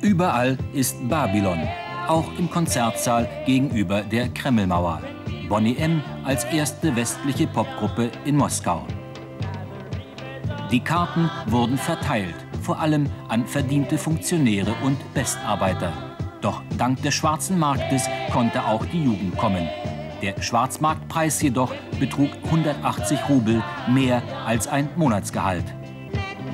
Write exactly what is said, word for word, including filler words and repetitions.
Überall ist Babylon, auch im Konzertsaal gegenüber der Kremlmauer. Boney M. als erste westliche Popgruppe in Moskau. Die Karten wurden verteilt, vor allem an verdiente Funktionäre und Bestarbeiter. Doch dank des schwarzen Marktes konnte auch die Jugend kommen. Der Schwarzmarktpreis jedoch betrug hundertachtzig Rubel, mehr als ein Monatsgehalt.